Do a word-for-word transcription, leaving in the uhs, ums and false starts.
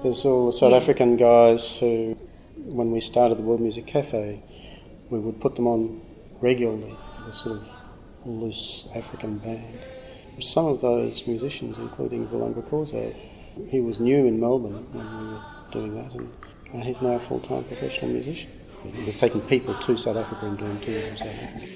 There's all the South Yeah. African guys who, when we started the World Music Cafe, we would put them on regularly, a sort of loose African band. Some of those musicians, including Vulanga Korsav, he was new in Melbourne when we were doing that, and uh, he's now a full-time professional musician. He's taking people to South Africa and doing tours in South Africa.